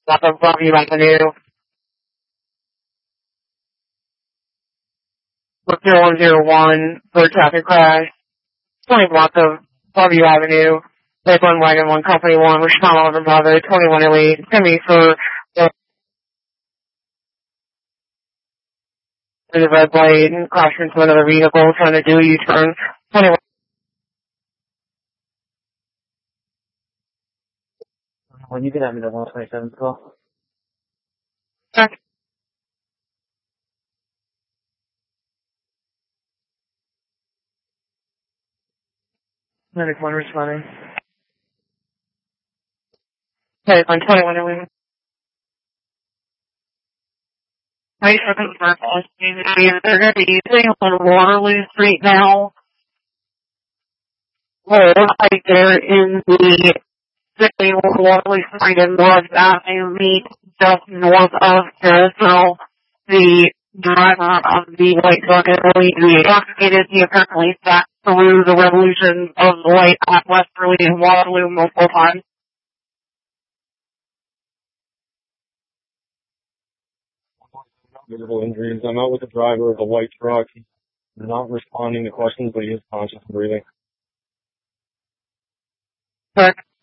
off of Bellevue Avenue. With 0101 for a traffic crash. 20 block of Bellevue Avenue. Like 1 wagon, 1 company, 1 respond over Bravo, 2108. It's going to be for the red light and crash into another vehicle trying to do a U-turn. 21. When you can have me the 127 call. Okay. Medic 1 responding. Medic 1, 2108. Wait for the purple. They're going to be using on Waterloo Street now. Right there in the city of Waterloo Street in North Avenue meet just north of Carousel. The driver of the white truck is really intoxicated. He apparently sat through the revolution of the light at Westerly and Waterloo multiple times. Visible injuries. I'm out with the driver of the white truck. He's not responding to questions, but he is conscious and breathing. Correct.